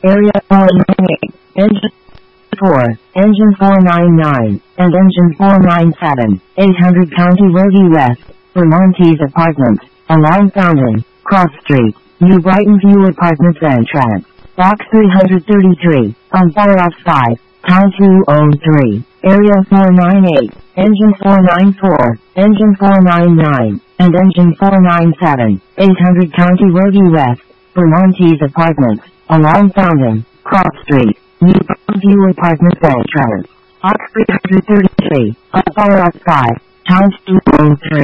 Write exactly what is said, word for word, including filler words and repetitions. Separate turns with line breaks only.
Area four ninety-eight, Engine four, Engine four ninety-nine, and Engine four ninety-seven, eight hundred County Road E West, Vermontes Apartments, along Fountain, Cross Street, New Brighton View Apartments entrance, Box three thirty-three, on Fire Off five, Town two oh three, Area four ninety-eight, Engine four ninety-four, Engine four ninety-nine, and Engine four ninety-seven, eight hundred County Road E West, Vermontes Apartments, along Fountain, Cross Street, New Brighton View Apartments entrance, Box three thirty-three, on Fire Off five, Town two oh three.